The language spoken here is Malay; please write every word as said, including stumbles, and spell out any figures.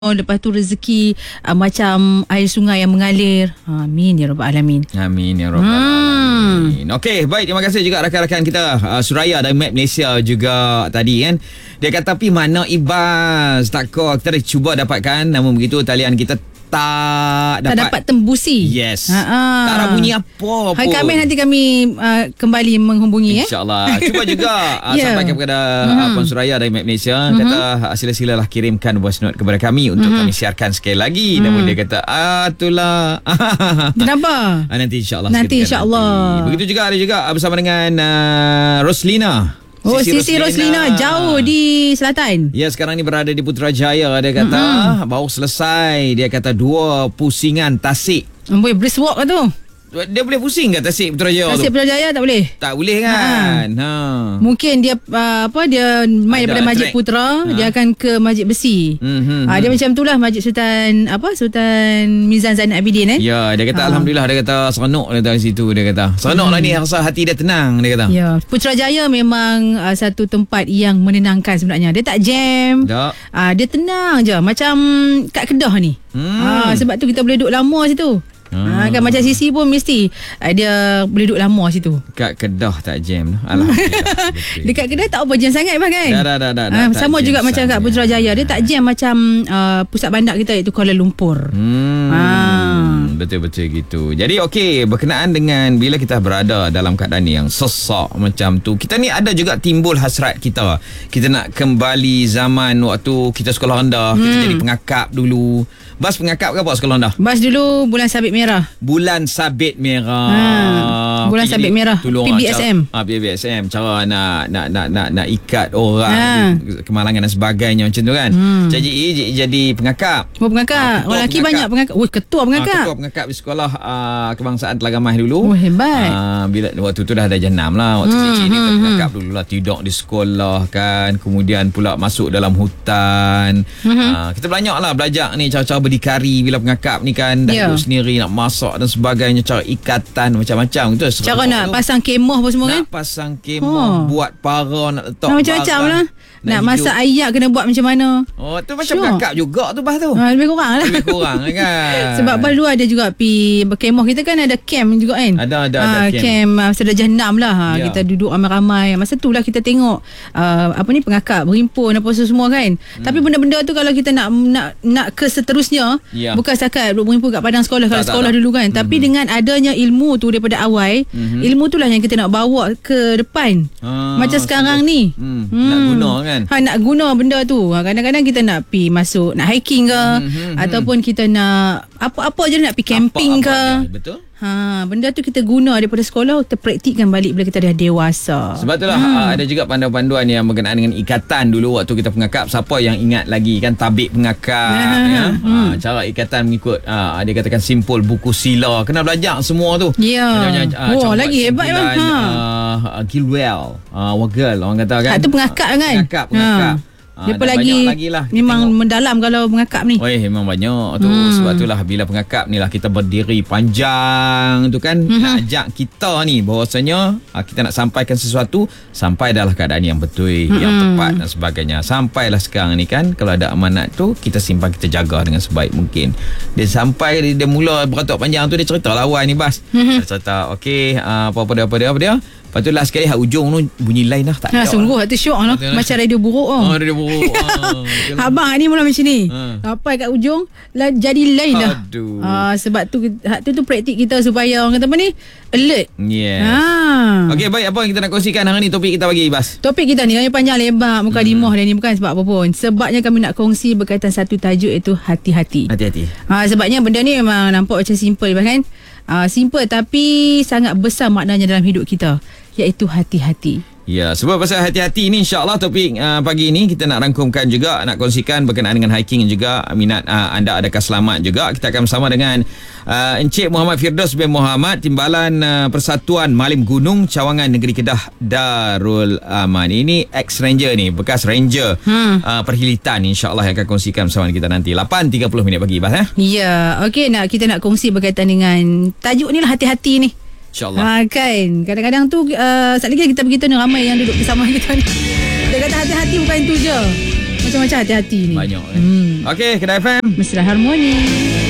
Lepas tu rezeki uh, macam air sungai yang mengalir. Amin ya rabbal alamin. Amin ya rabbal alamin. Hmm. Okey, baik, terima kasih juga rakan-rakan kita uh, Suraya dan Map Malaysia juga tadi kan. Dia kata tapi mana Ibas? Tak kau kita dah cuba dapatkan, namun begitu talian kita tak dapat, tak dapat tembusi. Yes. Ha-ha. Tak ada bunyi apa pun. Hari Khamis nanti kami uh, kembali menghubungi. InsyaAllah. Eh? Cuba juga uh, yeah. sampaikan kepada mm-hmm. Puan Suraya dari Map Malaysia. Mm-hmm. Kata sila-silalah kirimkan voice note kepada kami untuk mm-hmm. kami siarkan sekali lagi. Mm. Namun dia kata, ah itulah. Kenapa? Ah, nanti insyaAllah. Nanti insyaAllah. Nanti. Begitu juga ada juga bersama dengan uh, Roslina. Oh, Sisi, Sisi Roslina. Roslina jauh di selatan. Ya, sekarang ni berada di Putrajaya. Dia kata mm-hmm. baru selesai. Dia kata dua pusingan tasik. Boleh brisk walk ke tu? Dia boleh pusing ke tasik Putrajaya Tasik tu? Putrajaya tak boleh? Tak boleh kan? Ha. ha. Mungkin dia uh, apa dia main daripada Masjid Putra, ha. dia akan ke Masjid Besi. Mm-hmm. Ha, dia macam itulah Masjid Sultan apa Sultan Mizan Zainal Abidin eh. Ya, dia kata ha. alhamdulillah, dia kata seronok dia dari situ, dia kata. Seronoklah hmm. ni, rasa hati dia tenang, dia kata. Ya, Putrajaya memang uh, satu tempat yang menenangkan sebenarnya. Dia tak jam. Tak. Uh, dia tenang je macam kat Kedah ni. Hmm. Ha, sebab tu kita boleh duduk lama situ. Hmm. Ha, kan macam Sisi pun mesti uh, dia boleh duduk lama situ. Kat Kedah tak jam. Alhamdulillah. Dekat Kedah tak apa jam sangat bah kan. Dah dah dah, dah, ha, sama juga macam kat Putrajaya. Dia tak jam macam uh, pusat bandar kita iaitu Kuala Lumpur. Hmm. Ha. Betul-betul gitu. Jadi okey, berkenaan dengan bila kita berada dalam keadaan yang sesak macam tu, kita ni ada juga timbul hasrat kita. Kita nak kembali zaman waktu kita sekolah rendah, hmm. kita jadi pengakap dulu. Bas pengakap ke apa sekolah rendah? Bas dulu bulan sabit merah. Bulan sabit merah. Ha. Bulan okay, sabit merah. P B S M. Ah, P B S M. Cara nak nak nak nak, nak ikat orang ha. kemalangan dan sebagainya macam tu kan. Hmm. Jadi jadi pengakap. Oh, pengakap. Orang lelaki banyak pengakap. Oh, ketua pengakap. Ah, ketua pengakap di sekolah uh, kebangsaan Telagamai dulu. Oh, hebat. Uh, bila waktu tu dah ada jenam lah. Waktu hmm. kecil ni kita pengakap dulu lah, tidur di sekolah kan. Kemudian pula masuk dalam hutan. Hmm. Uh, kita banyak lah belajar ni cara-cara berdikari bila pengakap ni kan. Dah yeah. duduk sendiri, nak masak dan sebagainya, cara ikatan macam-macam tu. Cara nak tu. pasang kemah apa semua nak kan? Nak pasang kemah, oh. buat para, nak letak nah, macam-macam lah. Nak, nak masak ayak kena buat macam mana? Oh, tu macam sure. kakak juga tu bah tu. Ha, lebih kurang lah. Lebih kurang kan. Sebab bah dulu ada juga pi berkemah kita kan, ada camp juga kan. Ada ada ha, ada camp. Camp uh, Sederajah enam lah. Ha, yeah. Kita duduk ramai-ramai. Masa tu lah kita tengok uh, apa ni pengakap berhimpun apa semua kan. Hmm. Tapi benda-benda tu kalau kita nak nak nak ke seterusnya, yeah. bukan setakat berhimpun kat padang sekolah kalau tak, sekolah tak, dulu kan. Hmm. Tapi dengan adanya ilmu tu daripada awal, hmm. ilmu tu lah yang kita nak bawa ke depan. Ha, macam sekarang ni. Hmm. Hmm. Nak guna kan. Ha, nak guna benda tu. Ha, kadang-kadang kita nak pi masuk, nak hiking ke, hmm. ataupun kita nak apa-apa je, nak pi camping apa, apa ke. Dia, betul. Ha, benda tu kita guna daripada sekolah, kita praktikkan balik bila kita dah dewasa. Sebab itulah hmm. ada juga panduan-panduan yang berkenaan dengan ikatan dulu waktu kita pengakap. Siapa yang ingat lagi kan tabik pengakap ha. ya. Hmm. Ha, cara ikatan mengikut ha, dia katakan simpul buku sila. Kena belajar semua tu. Ya. Yeah. Oh, lagi hebat bang. Ha. Uh, Gilwell, uh, Wagel orang kata kan. Ha, tu pengakap kan? Pengakap, pengakap. Ha. Dia pun lagi, lagi lah, memang tengok. Mendalam kalau mengakap ni. Oh, eh, memang banyak tu. Hmm. Sebab itulah bila pengakap ni lah kita berdiri panjang tu kan. Mm-hmm. Nak ajak kita ni bahawasanya kita nak sampaikan sesuatu sampai dalam keadaan yang betul, mm-hmm. yang tepat dan sebagainya. Sampailah sekarang ni kan, kalau ada amanat tu kita simpan, kita jaga dengan sebaik mungkin. Dia sampai dia, dia mula beratuk panjang tu, dia cerita lawan ni Bas. Mm-hmm. Dia cerita okey uh, apa-apa dia apa dia apa dia. Lepas tu last sekali hak ujung tu bunyi lain lah, tak ha, ada. Sungguh tu syok lah. Macam radio buruk oh. Oh, radio buruk. ha, abang ni mula macam ni. Ha. Sampai kat ujung lah, jadi lain dah. Aduh. Ha, sebab tu hak tu tu praktik kita supaya orang kata apa ni? Alert. Yes. Ha. Okey, baik, apa yang kita nak kongsikan hari ni, topik kita bagi Bas? Topik kita ni yang panjang lebar muka hmm. dimah dan ni bukan sebab apa pun. Sebabnya kami nak kongsi berkaitan satu tajuk, iaitu hati-hati. Hati-hati. Ha, sebabnya benda ni memang nampak macam simple kan? Ha, simple tapi sangat besar maknanya dalam hidup kita, iaitu hati-hati. Ya, sebab pasal hati-hati ni insya-Allah topik uh, pagi ni kita nak rangkumkan juga, nak kongsikan berkenaan dengan hiking juga. Minat uh, anda adakah selamat juga. Kita akan bersama dengan uh, Encik Muhammad Firdaus bin Muhammad, Timbalan uh, Persatuan Malim Gunung Cawangan Negeri Kedah Darul Aman. Ini ex-ranger ni, bekas ranger hmm. uh, perhilitan, insya-Allah yang akan kongsikan bersama kita nanti lapan tiga puluh minit pagi Bas eh. Ya, okey, nak kita nak kongsi berkaitan dengan tajuk ni lah, hati-hati ni. InsyaAllah. Ha, kan kadang-kadang tu uh, saat lagi kita beritahu ni ramai yang duduk bersama kita ni. Dia kata hati-hati bukan itu je. macam-macam hati-hati ni. Banyak. Hmm. Okey, Kedah F M. Mesra Harmoni.